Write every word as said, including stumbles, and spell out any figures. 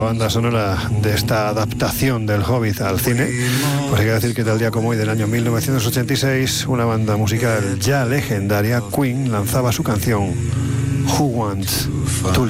Banda sonora de esta adaptación del Hobbit al cine, pues hay que decir que tal día como hoy del año mil novecientos ochenta y seis, una banda musical ya legendaria, Queen, lanzaba su canción Who Wants to Live.